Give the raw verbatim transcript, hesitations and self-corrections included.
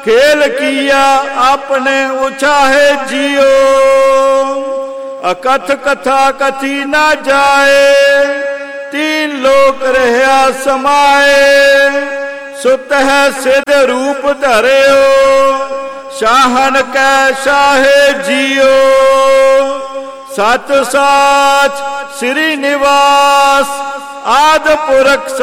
खेल किया आपने उछाहे जियो। अकथ कथा कथी ना जाए, तीन लोक रहया समाए। सुत है सिद्ध रूप धरियो, शाहन कै शाहे जियो। सत साच श्री निवास आद पुरख